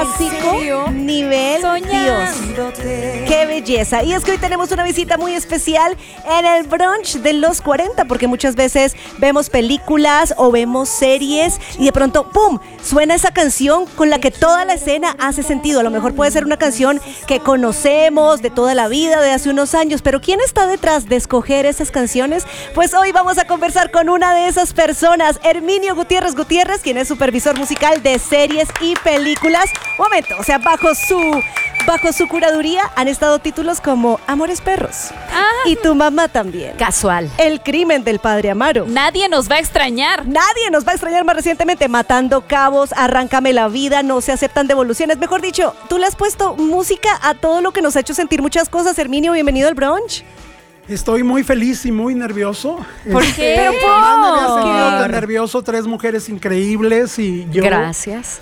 clásico nivel Dios. ¡Qué belleza! Y es que hoy tenemos una visita muy especial en el brunch de los 40, porque muchas veces vemos películas o vemos series y de pronto, ¡pum!, suena esa canción con la que toda la escena hace sentido. A lo mejor puede ser una canción que conocemos de toda la vida, de hace unos años, pero ¿quién está detrás de escoger esas canciones? Pues hoy vamos a conversar con una de esas personas, Herminio Gutiérrez, quien es supervisor musical de series y películas. Un momento, o sea, bajo su curaduría han estado títulos como Amores Perros. Y Tu mamá también. Casual. El crimen del padre Amaro. Nadie nos va a extrañar. Nadie nos va a extrañar más recientemente. Matando cabos, Arráncame la vida, No se aceptan devoluciones. Mejor dicho, tú le has puesto música a todo lo que nos ha hecho sentir muchas cosas. Herminio, bienvenido al brunch. Estoy muy feliz y muy nervioso. ¿Por qué? Pero jamás me había sentido tan nervioso. 3 mujeres increíbles y yo... Gracias.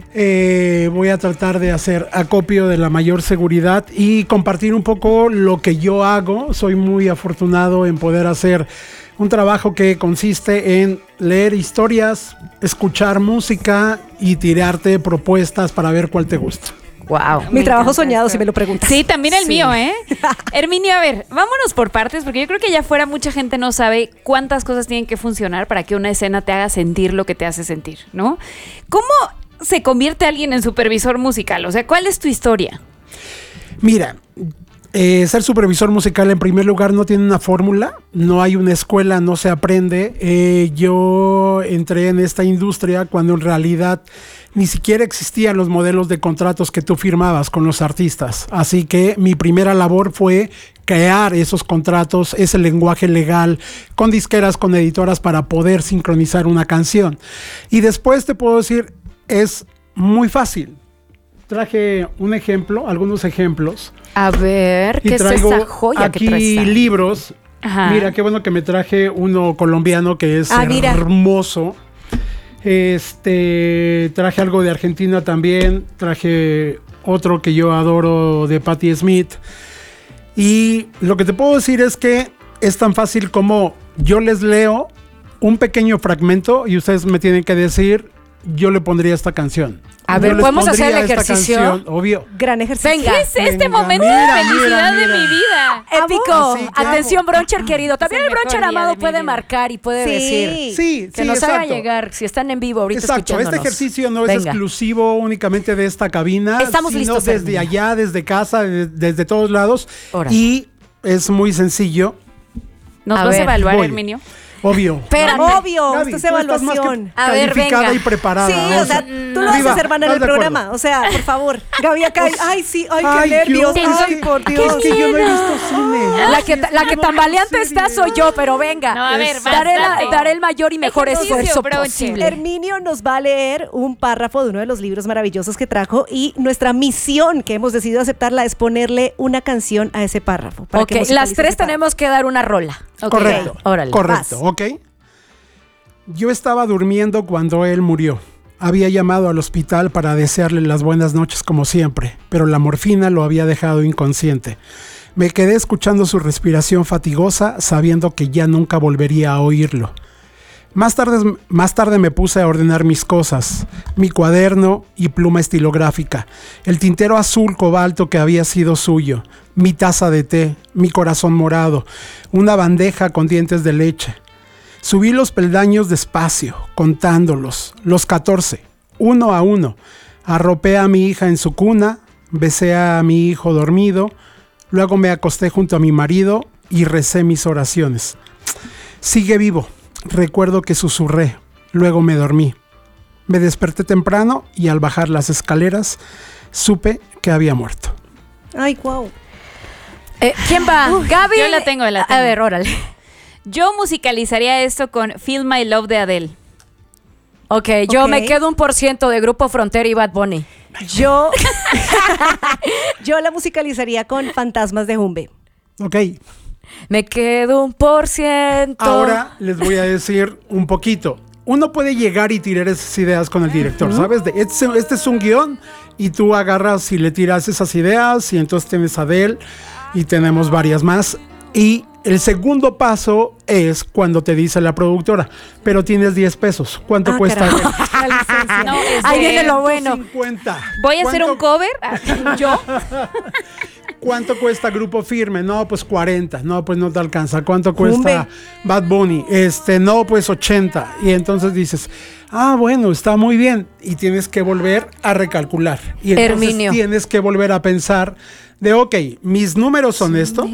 Voy a tratar de hacer acopio de la mayor seguridad y compartir un poco lo que yo hago. Soy muy afortunado en poder hacer un trabajo que consiste en leer historias, escuchar música y tirarte propuestas para ver cuál te gusta. Wow. Mi trabajo soñado, si me lo preguntas. Sí, también el mío, ¿eh? Herminio, a ver, vámonos por partes, porque yo creo que allá afuera mucha gente no sabe cuántas cosas tienen que funcionar para que una escena te haga sentir lo que te hace sentir, ¿no? ¿Cómo se convierte alguien en supervisor musical? O sea, ¿cuál es tu historia? Mira, ser supervisor musical en primer lugar no tiene una fórmula, no hay una escuela, no se aprende. Yo entré en esta industria cuando en realidad ni siquiera existían los modelos de contratos que tú firmabas con los artistas. Así que mi primera labor fue crear esos contratos, ese lenguaje legal con disqueras, con editoras para poder sincronizar una canción. Y después te puedo decir, es muy fácil. Traje un ejemplo, algunos ejemplos. A ver, ¿qué es esa joya que traes? Aquí libros. Ajá. Mira, qué bueno que me traje uno colombiano que es hermoso. Traje algo de Argentina también. Traje otro que yo adoro de Patti Smith. Y lo que te puedo decir es que es tan fácil como yo les leo un pequeño fragmento y ustedes me tienen que decir, yo le pondría esta canción. A ver, ¿podemos hacer el ejercicio? Canción, obvio. Gran ejercicio. Venga, ¿qué es este momento de felicidad de mi vida? Épico. Sí, Atención, bruncher querido. También el bruncher amado puede vida. marcar y puede decir. Sí, que nos haga llegar, si están en vivo ahorita escuchándonos. Este ejercicio no es exclusivo únicamente de esta cabina. Estamos sino listos, desde Herminio. allá, desde casa, desde todos lados. Órale. Y es muy sencillo. ¿Nos A vas a ver, evaluar, voy. Herminio? Obvio. Espérame. Obvio, Gaby, esto es tú estás más que evaluación. A ver, calificada venga. y preparada. Sí, o sea, tú lo Arriba, haces, hermana, en el ¿estás de acuerdo? programa. O sea, por favor. Gaby acá. Ay, sí, ay, qué nervios. Ay, por Dios. Es que yo no he visto cine. La que tambaleante está soy yo, pero venga. No, a ver, daré el mayor y mejor Ejercicio, esfuerzo bruncher. posible. Herminio nos va a leer un párrafo de uno de los libros maravillosos que trajo y nuestra misión que hemos decidido aceptarla es ponerle una canción a ese párrafo. Para que Ok, musicalice las tres ese párrafo. tenemos que dar una rola. Ok. Correcto. Órale. Correcto, vas. ok. Yo estaba durmiendo cuando él murió. Había llamado al hospital para desearle las buenas noches como siempre, pero la morfina lo había dejado inconsciente. Me quedé escuchando su respiración fatigosa, sabiendo que ya nunca volvería a oírlo. Más tarde me puse a ordenar mis cosas, mi cuaderno y pluma estilográfica, el tintero azul cobalto que había sido suyo, mi taza de té, mi corazón morado, una bandeja con dientes de leche. Subí los peldaños despacio, contándolos, los 14, uno a uno. Arropé a mi hija en su cuna, besé a mi hijo dormido, luego me acosté junto a mi marido y recé mis oraciones. Sigue vivo, recuerdo que susurré, luego me dormí. Me desperté temprano y al bajar las escaleras supe que había muerto. Ay, wow. ¿Quién va? Gaby. Yo la tengo. A ver, órale. Yo musicalizaría esto con Feel My Love de Adele. Ok, yo Ok. me quedo 1% de Grupo Frontera y Bad Bunny. Yo la musicalizaría con Fantasmas de Jumbe. Ok, Me quedo 1%. ahora les voy a decir un poquito. Uno puede llegar y tirar esas ideas con el director, ¿sabes? Este es un guión y tú agarras y le tiras esas ideas y entonces tienes a Adele y tenemos varias más. Y El segundo paso es cuando te dice la productora, pero tienes 10 pesos. ¿Cuánto cuesta? La licencia. No, Ahí viene lo bueno. 50. Voy a hacer un cover. Yo. ¿Cuánto cuesta Grupo Firme? No, pues 40. No, pues no te alcanza. ¿Cuánto cuesta Cumbe. Bad Bunny? No, pues 80. Y entonces dices, bueno, está muy bien. Y tienes que volver a recalcular. Y entonces Herminio. tienes que volver a pensar de, ok, mis números son esto.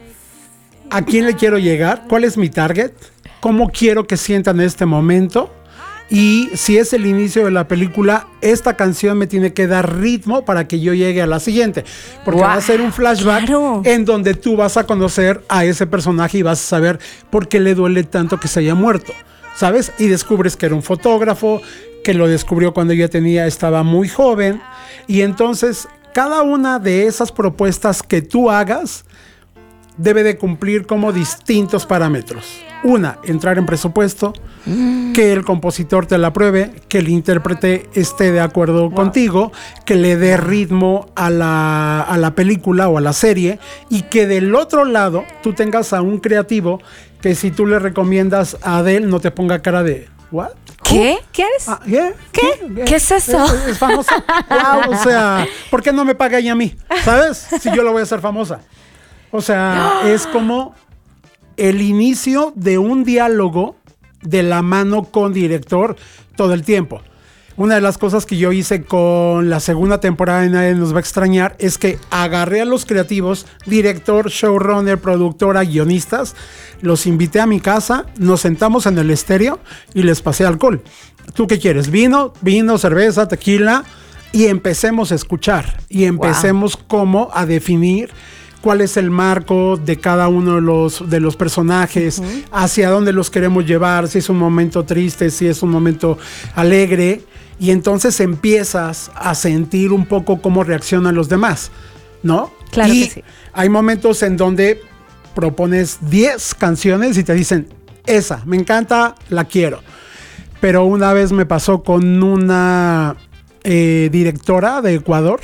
¿A quién le quiero llegar? ¿Cuál es mi target? ¿Cómo quiero que sientan en este momento? Y si es el inicio de la película, esta canción me tiene que dar ritmo para que yo llegue a la siguiente. Porque va a ser un flashback claro. en donde tú vas a conocer a ese personaje y vas a saber por qué le duele tanto que se haya muerto, ¿sabes? Y descubres que era un fotógrafo, que lo descubrió cuando estaba muy joven. Y entonces, cada una de esas propuestas que tú hagas debe de cumplir como distintos parámetros. Una, entrar en presupuesto, que el compositor te la apruebe, que el intérprete esté de acuerdo contigo, que le dé ritmo a la película o a la serie, y que del otro lado tú tengas a un creativo que si tú le recomiendas a Adele no te ponga cara de ¿what? ¿Qué? ¿Qué eres? ¿Qué? ¿Qué es eso? Es famosa. Wow, o sea, ¿por qué no me paga ella a mí? ¿Sabes? Si yo la voy a hacer famosa. O sea, es como el inicio de un diálogo de la mano con director todo el tiempo. Una de las cosas que yo hice con la segunda temporada de Nadie Nos Va a Extrañar es que agarré a los creativos, director, showrunner, productora, guionistas, los invité a mi casa, nos sentamos en el estéreo y les pasé alcohol. ¿Tú qué quieres? ¿Vino, cerveza, tequila? Y empecemos a escuchar y empecemos como a definir cuál es el marco de cada uno de los personajes, hacia dónde los queremos llevar, si es un momento triste, si es un momento alegre, y entonces empiezas a sentir un poco cómo reaccionan los demás, ¿no? Claro y que sí. hay momentos en donde propones 10 canciones y te dicen, esa, me encanta, la quiero. Pero una vez me pasó con una directora de Ecuador,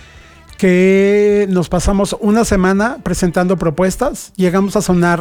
que nos pasamos una semana presentando propuestas, llegamos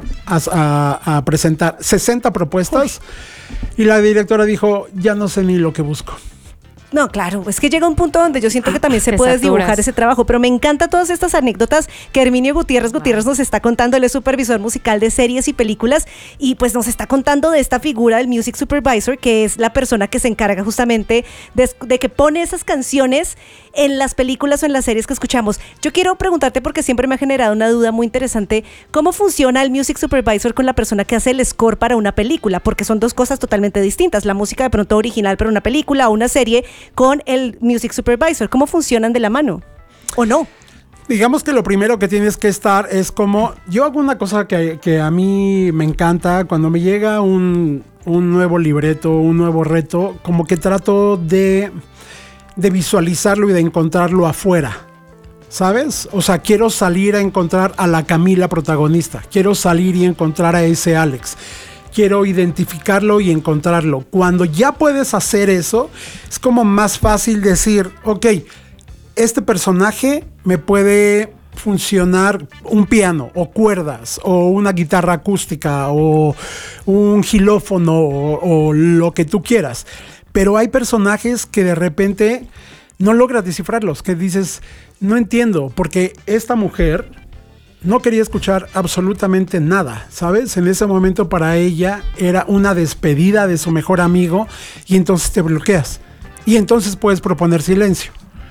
a presentar 60 propuestas. Y la directora dijo, ya no sé ni lo que busco. No, claro, es que llega un punto donde yo siento que también se Te puede saturas. dibujar ese trabajo, pero me encantan todas estas anécdotas que Herminio Gutiérrez nos está contando. Él es supervisor musical de series y películas y pues nos está contando de esta figura del music supervisor, que es la persona que se encarga justamente de que pone esas canciones en las películas o en las series que escuchamos. Yo quiero preguntarte, porque siempre me ha generado una duda muy interesante, ¿cómo funciona el music supervisor con la persona que hace el score para una película? Porque son dos cosas totalmente distintas, la música de pronto original para una película o una serie con el music supervisor. ¿Cómo funcionan de la mano? ¿O no? Digamos que lo primero que tienes que estar es como, yo hago una cosa que a mí me encanta, cuando me llega un nuevo libreto, un nuevo reto, como que trato de visualizarlo y de encontrarlo afuera, ¿sabes? O sea, quiero salir a encontrar a la Camila protagonista, quiero salir y encontrar a ese Alex, quiero identificarlo y encontrarlo. Cuando ya puedes hacer eso, es como más fácil decir, ok, este personaje me puede funcionar un piano o cuerdas o una guitarra acústica o un xilófono o lo que tú quieras. Pero hay personajes que de repente no logras descifrarlos, que dices, no entiendo, porque esta mujer no quería escuchar absolutamente nada, ¿sabes? En ese momento para ella era una despedida de su mejor amigo y entonces te bloqueas. Y entonces puedes proponer silencio.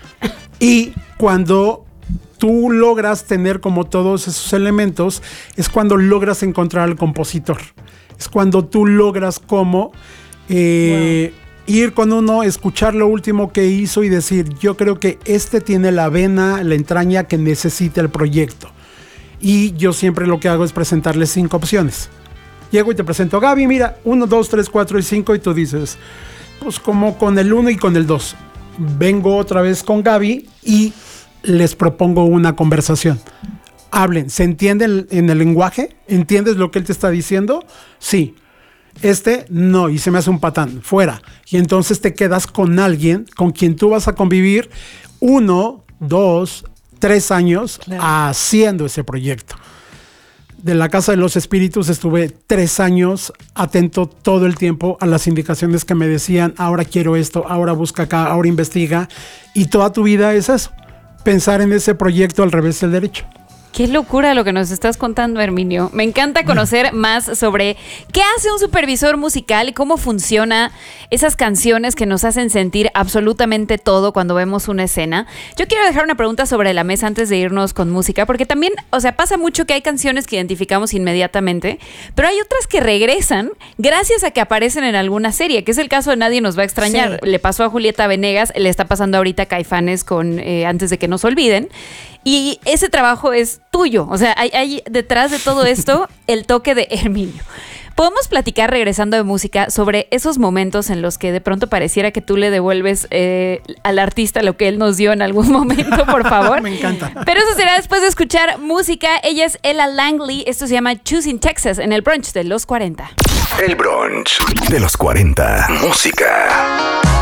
Y cuando tú logras tener como todos esos elementos, es cuando logras encontrar al compositor. Es cuando tú logras como ir con uno, escuchar lo último que hizo y decir, yo creo que este tiene la vena, la entraña que necesita el proyecto. Y yo siempre lo que hago es presentarle 5 opciones. Llego y te presento, Gaby, mira, 1, 2, 3, 4 y 5, y tú dices, pues como con el 1 y con el 2. Vengo otra vez con Gaby y les propongo una conversación. Hablen, ¿se entiende en el lenguaje? ¿Entiendes lo que él te está diciendo? Sí. No, y se me hace un patán, fuera. Y entonces te quedas con alguien con quien tú vas a convivir 1, 2, 3 años, claro, haciendo ese proyecto. de la Casa de los Espíritus estuve 3 años atento todo el tiempo a las indicaciones que me decían, ahora quiero esto, ahora busca acá, ahora investiga. Y toda tu vida es eso, pensar en ese proyecto al revés del derecho. Qué locura lo que nos estás contando, Herminio. Me encanta conocer más sobre qué hace un supervisor musical y cómo funciona esas canciones que nos hacen sentir absolutamente todo cuando vemos una escena. Yo quiero dejar una pregunta sobre la mesa antes de irnos con música, porque también, o sea, pasa mucho que hay canciones que identificamos inmediatamente, pero hay otras que regresan gracias a que aparecen en alguna serie, que es el caso de Nadie Nos Va a Extrañar. Sí. Le pasó a Julieta Venegas, le está pasando ahorita a Caifanes con Antes de que nos olviden. Y ese trabajo es tuyo. O sea, hay detrás de todo esto el toque de Herminio. Podemos platicar, regresando de música, sobre esos momentos en los que de pronto pareciera que tú le devuelves al artista lo que él nos dio en algún momento, por favor. Me encanta. Pero eso será después de escuchar música. Ella es Ella Langley. Esto se llama Choosing Texas en el brunch de los 40. El brunch de los 40. Música.